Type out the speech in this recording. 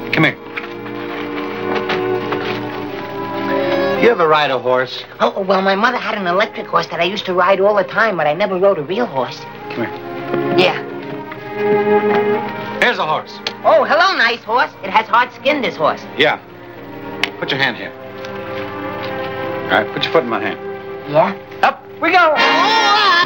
Come here. You ever ride a horse? Oh, well, my mother had an electric horse that I used to ride all the time, but I never rode a real horse. Come here. Yeah. Here's a horse. Oh, hello, nice horse. It has hard skin, this horse. Yeah. Put your hand here. All right, put your foot in my hand. Yeah? Up we go.